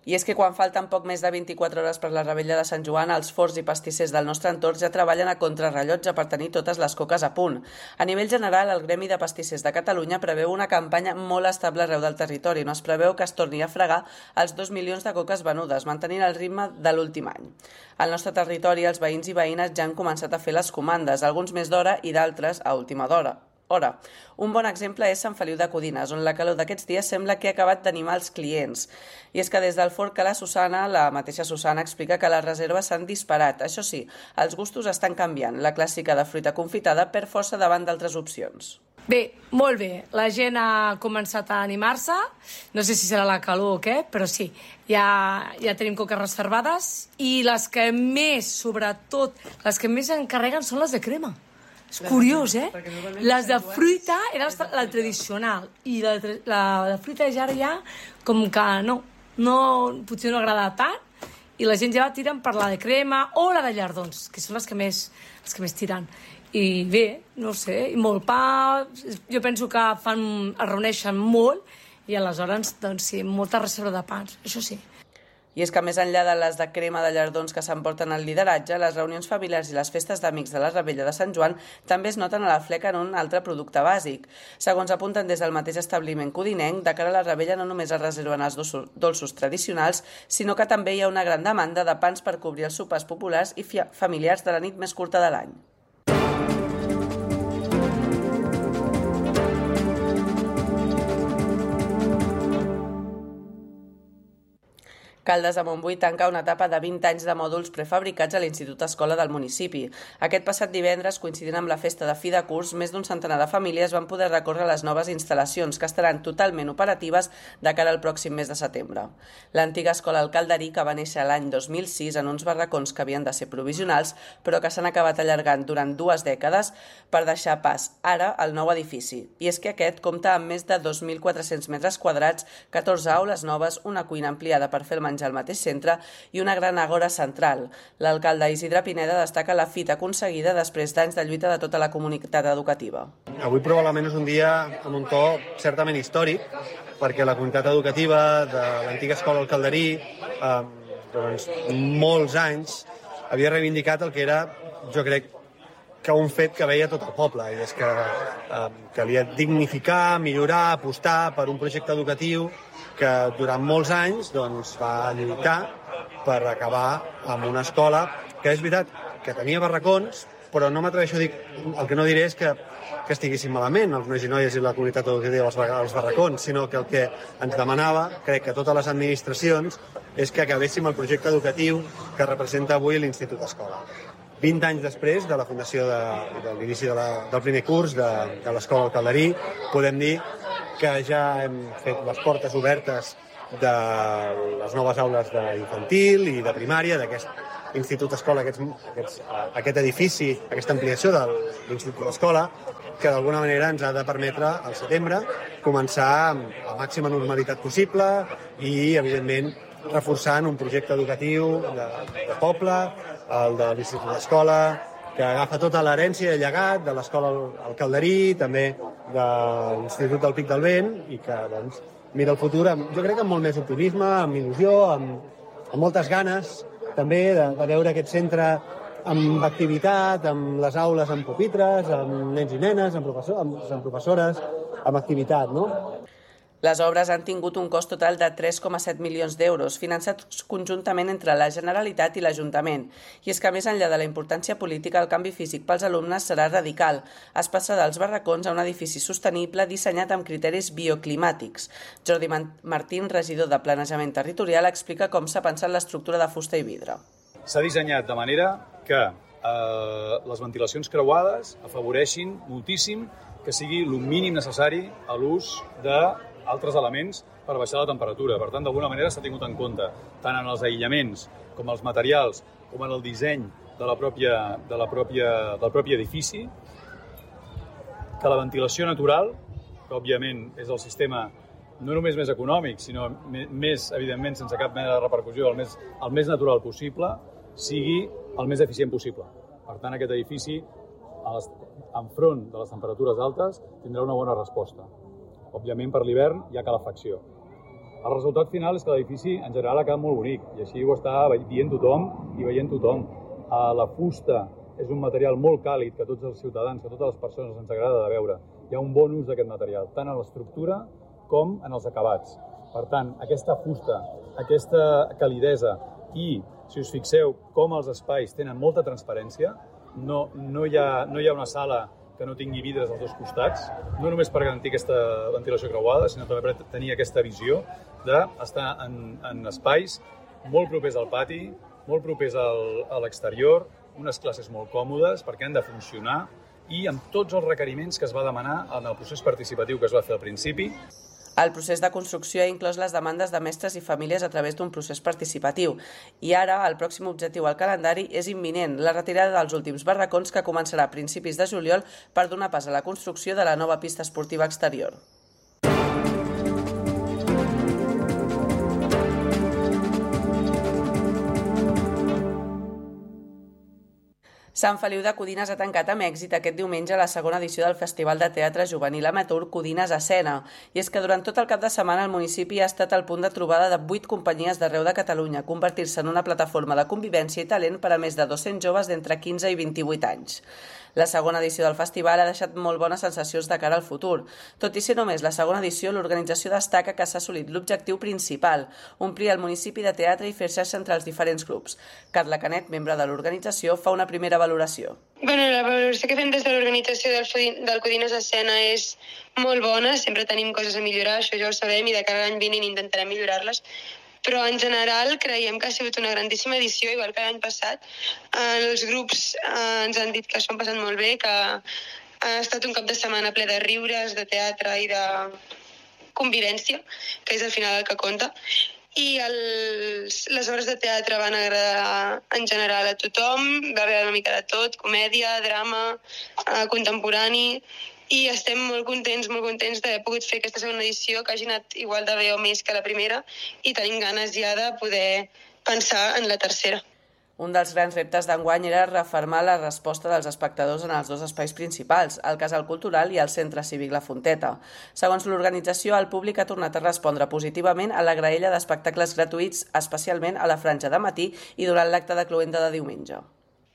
I és que quan falten poc més de 24 hores per la Revetlla de Sant Joan, els forns i pastissers del nostre entorn ja treballen a contrarrellotge per tenir totes les coques a punt. A nivell general, el Gremi de Pastissers de Catalunya preveu una campanya molt estable arreu del territori, on es preveu que es torni a fregar els 2 milions de coques venudes, mantenint el ritme de l'últim any. Al nostre territori, els veïns i veïnes ja han començat a fer les comandes, alguns més d'hora i d'altres a última hora. Un bon exemple és Sant Feliu de Codines, on la calor d'aquests dies sembla que ha acabat d'animar els clients. I és que des del forn que la Susana, la mateixa Susana, explica que les reserves s'han disparat. Això sí, els gustos estan canviant. La clàssica de fruita confitada perd força davant d'altres opcions. Bé, molt bé. La gent ha començat a animar-se. No sé si serà la calor o què, però sí. Ja tenim coques reservades i les que més, sobretot, les que més encarreguen són les de crema. És curiós, Les de fruita era la tradicional i la de fruita ja com que potser no agrada tant i la gent ja tiren per la de crema o la de llardons, que són les que més tiren. I bé, no sé, i molt pa, jo penso que es reuneixen molt i aleshores, doncs sí, molta reserva de pans, això sí. I és que més enllà de les de crema de llardons que s'emporten el lideratge, les reunions familiars i les festes d'amics de la Revetlla de Sant Joan també es noten a la fleca en un altre producte bàsic. Segons apunten des del mateix establiment codinenc, de cara a la Revetlla no només es reserven els dolços tradicionals, sinó que també hi ha una gran demanda de pans per cobrir els sopars populars i familiars de la nit més curta de l'any. Caldes de Montbui tanca una etapa de 20 anys de mòduls prefabricats a l'Institut Escola del municipi. Aquest passat divendres, coincidint amb la festa de fi de curs, més d'un centenar de famílies van poder recórrer les noves instal·lacions, que estaran totalment operatives de cara al pròxim mes de setembre. L'antiga escola El Calderí, que va néixer l'any 2006 en uns barracons que havien de ser provisionals, però que s'han acabat allargant durant 2 dècades per deixar pas ara al nou edifici. I és que aquest compta amb més de 2.400 metres quadrats, 14 aules noves, una cuina ampliada per fer el menjar al mateix centre i una gran agora central. L'alcalde Isidre Pineda destaca la fita aconseguida després d'anys de lluita de tota la comunitat educativa. Avui probablement és un dia amb un to certament històric, perquè la comunitat educativa de l'antiga escola El Calderí doncs, molts anys havia reivindicat el que era, jo crec, que un fet que veia tot el poble, i és que calia dignificar, millorar, apostar per un projecte educatiu que durant molts anys doncs, va lluitar per acabar amb una escola que és veritat que tenia barracons, però no m'atreveixo a dir, el que no diré és que estiguessin malament els nois i noies i la comunitat educativa als barracons, sinó que el que ens demanava, crec que totes les administracions, és que acabéssim el projecte educatiu que representa avui l'Institut Escola. 20 anys després de la fundació de l'inici del primer curs de l'Escola El Calderí, podem dir que ja hem fet les portes obertes de les noves aules d'infantil i de primària, d'aquest Institut Escola, aquest edifici, aquesta ampliació de l'Institut Escola, que d'alguna manera ens ha de permetre al setembre començar amb la màxima normalitat possible i, evidentment, reforçant un projecte educatiu de poble, el de l'Institut d'Escola, que agafa tota l'herència i llegat de l'Escola El Calderí, també de l'Institut del Pic del Vent, i que doncs, mira el futur, jo crec que amb molt més optimisme, amb il·lusió, amb moltes ganes, també de veure aquest centre amb activitat, amb les aules amb pupitres, amb nens i nenes, amb professores, amb activitat, no? Les obres han tingut un cost total de 3,7 milions d'euros, finançats conjuntament entre la Generalitat i l'Ajuntament. I és que, més enllà de la importància política, el canvi físic pels alumnes serà radical. Es passa dels barracons a un edifici sostenible dissenyat amb criteris bioclimàtics. Jordi Martín, regidor de Planejament Territorial, explica com s'ha pensat l'estructura de fusta i vidre. S'ha dissenyat de manera que les ventilacions creuades afavoreixin moltíssim que sigui el mínim necessari a l'ús d'altres elements per baixar la temperatura. Per tant, d'alguna manera s'ha tingut en compte, tant en els aïllaments com els materials, com en el disseny del propi edifici, que la ventilació natural, que òbviament és el sistema no només més econòmic, sinó més, evidentment, sense cap mena de repercussió, el més natural possible, sigui el més eficient possible. Per tant, aquest edifici, enfront de les temperatures altes, tindrà una bona resposta. Òbviament, per l'hivern hi ha calefacció. El resultat final és que l'edifici en general ha quedat molt bonic i així ho està dient tothom i veient tothom. La fusta és un material molt càlid que tots els ciutadans, que totes les persones ens agrada de veure. Hi ha un bon ús d'aquest material, tant en l'estructura com en els acabats. Per tant, aquesta fusta, aquesta calidesa i, si us fixeu, com els espais tenen molta transparència, no hi ha una sala que no tingui vidres als dos costats, no només per garantir aquesta ventilació creuada, sinó també per tenir aquesta visió d'estar en espais molt propers al pati, molt propers a l'exterior, unes classes molt còmodes perquè han de funcionar i amb tots els requeriments que es va demanar en el procés participatiu que es va fer al principi. El procés de construcció ha inclòs les demandes de mestres i famílies a través d'un procés participatiu. I ara, el pròxim objectiu al calendari és imminent, la retirada dels últims barracons que començarà a principis de juliol per donar pas a la construcció de la nova pista esportiva exterior. Sant Feliu de Codines ha tancat amb èxit aquest diumenge la segona edició del Festival de Teatre Juvenil Amateur Codines Escena. I és que durant tot el cap de setmana el municipi ha estat el punt de trobada de 8 companyies d'arreu de Catalunya, convertir-se en una plataforma de convivència i talent per a més de 200 joves d'entre 15 i 28 anys. La segona edició del festival ha deixat molt bones sensacions de cara al futur. Tot i ser només la segona edició, l'organització destaca que s'ha assolit l'objectiu principal, omplir el municipi de teatre i fer xarxa entre els diferents grups. Carla Canet, membre de l'organització, fa una primera valoració. La valoració que fem des de l'organització del Codines Escena és molt bona, sempre tenim coses a millorar, això ja ho sabem, i de cara a l'any vinent intentarem millorar-les, però en general creiem que ha sigut una grandíssima edició, igual que l'any passat. Els grups ens han dit que s'ho han passat molt bé, que ha estat un cap de setmana ple de riures, de teatre i de convivència, que és al final el que compta. I les obres de teatre van agradar en general a tothom, va haver una mica de tot, comèdia, drama, contemporani, i estem molt contents d'haver pogut fer aquesta segona edició, que hagi anat igual de bé o més que la primera, i tenim ganes ja de poder pensar en la tercera. Un dels grans reptes d'enguany era refermar la resposta dels espectadors en els dos espais principals, el Casal Cultural i el Centre Cívic La Fonteta. Segons l'organització, el públic ha tornat a respondre positivament a la graella d'espectacles gratuïts, especialment a la franja de matí i durant l'acte de cloenda de diumenge.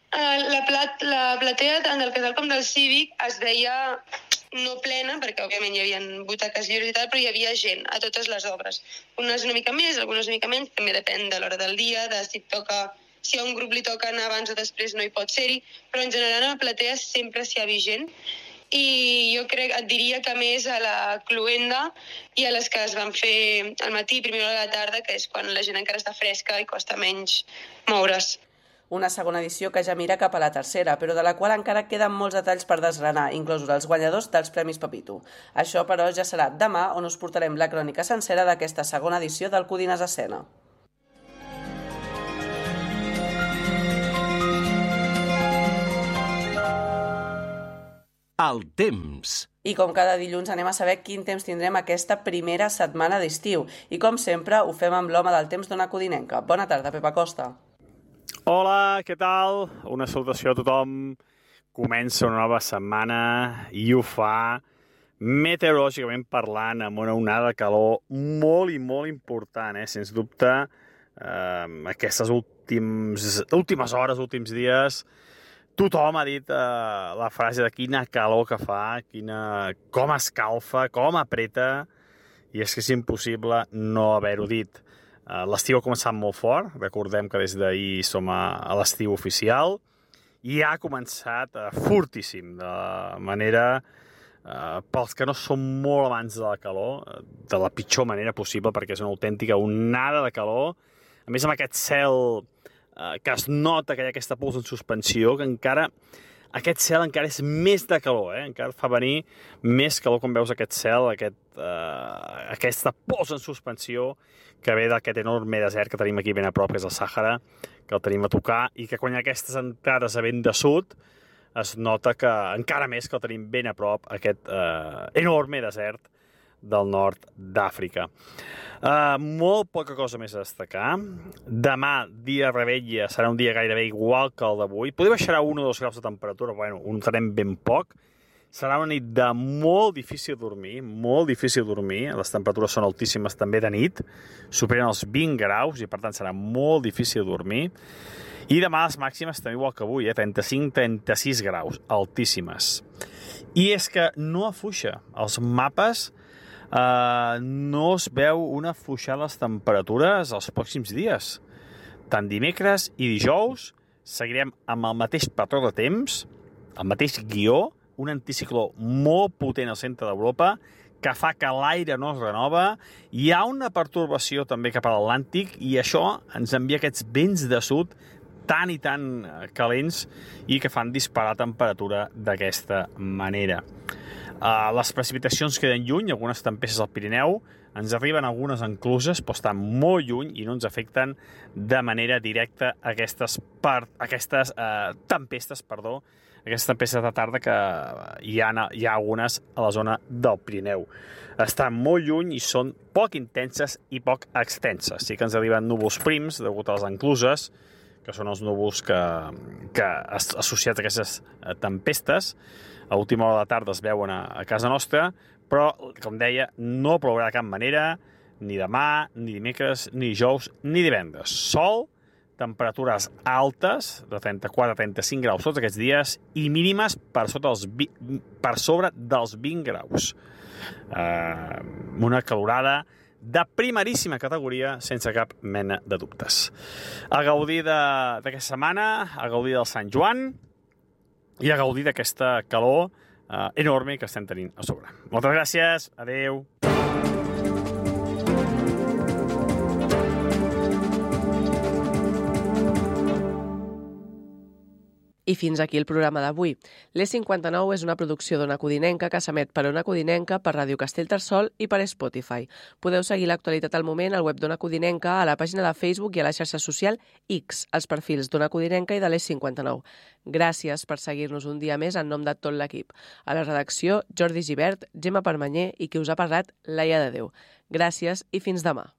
La platea tant del Casal com del Cívic es veia no plena, perquè òbviament hi havia butaques lliures i tal, però hi havia gent a totes les obres. Unes una mica més, algunes una mica menys, també depèn de l'hora del dia, de si a un grup li toca anar abans o després no hi pot ser-hi, però en general a la platea sempre s'hi ha vist gent. I jo et diria que més a la cloenda i a les que es van fer al matí, primera hora de la tarda, que és quan la gent encara està fresca i costa menys moure's. Una segona edició que ja mira cap a la tercera, però de la qual encara queden molts detalls per desgranar, inclosos els guanyadors dels Premis Pepito. Això, però, ja serà demà, on us portarem la crònica sencera d'aquesta segona edició del Codines Escena. El temps. I com cada dilluns anem a saber quin temps tindrem aquesta primera setmana d'estiu. I com sempre ho fem amb l'home del temps d'Ona Codinenca. Bona tarda, Pepa Costa. Hola, què tal? Una salutació a tothom. Comença una nova setmana i ho fa meteorològicament parlant amb una onada de calor molt i molt important, sens dubte. Aquestes últimes hores, últims dies, tothom ha dit la frase de quina calor que fa, com escalfa, com apreta, i és que és impossible no haver-ho dit. L'estiu ha començat molt fort, recordem que des d'ahir som a l'estiu oficial, i ha començat fortíssim, de manera, pels que no som molt amants de la calor, de la pitjor manera possible, perquè és una autèntica onada de calor, a més amb aquest cel que es nota que hi ha aquesta pols en suspensió, que aquest cel encara és més de calor, encara fa venir més calor quan veus aquest cel, aquesta pols en suspensió que ve d'aquest enorme desert que tenim aquí ben a prop, que és el Sàhara, que el tenim a tocar, i que quan hi ha aquestes entrades a vent de sud es nota que encara més que el tenim ben a prop, aquest enorme desert del nord d'Àfrica. Molt poca cosa més a destacar. Demà, dia Revetlla, serà un dia gairebé igual que el d'avui. Potser baixarà 1 o 2 graus de temperatura, però ho notarem ben poc. Serà una nit de molt difícil dormir, les temperatures són altíssimes també de nit, superen els 20 graus i per tant serà molt difícil dormir. I demà les màximes també igual que avui, 35-36 graus, altíssimes. I és que no afluixa, els mapes no es veu una afluixada de les temperatures els pròxims dies. Tant dimecres i dijous seguirem amb el mateix patró de temps, el mateix guió, un anticicló molt potent al centre d'Europa, que fa que l'aire no es renova. Hi ha una pertorbació també cap a l'Atlàntic i això ens envia aquests vents de sud tan i tan calents i que fan disparar la temperatura d'aquesta manera. Les precipitacions queden lluny, algunes tempestes al Pirineu, ens arriben algunes encluses, però estan molt lluny i no ens afecten de manera directa aquestes tempestes de tarda que hi ha algunes a la zona del Pirineu. Estan molt lluny i són poc intenses i poc extenses. Sí que ens arriben núvols prims degut a les encluses, que són els núvols que associats a aquestes tempestes. A última hora de la tarda es veuen a casa nostra, però, com deia, no plourà de cap manera, ni demà, ni dimecres, ni dijous, ni divendres. Sol, temperatures altes, de 34 a 35 graus tots aquests dies, i mínimes per sobre dels 20 graus. Una calorada de primeríssima categoria, sense cap mena de dubtes. A gaudir d'aquesta setmana, a gaudir del Sant Joan i a gaudir d'aquesta calor enorme que estem tenint a sobre. Moltes gràcies, adeu. I fins aquí el programa d'avui. l'E59 és una producció d'Ona Codinenca que s'emet per Ona Codinenca, per Ràdio Castellterçol i per Spotify. Podeu seguir l'actualitat al moment al web d'Ona Codinenca, a la pàgina de Facebook i a la xarxa social X, als perfils d'Ona Codinenca i de l'E59. Gràcies per seguir-nos un dia més en nom de tot l'equip. A la redacció, Jordi Gibert, Gemma Permanyer i qui us ha parlat, Laia de Déu. Gràcies i fins demà.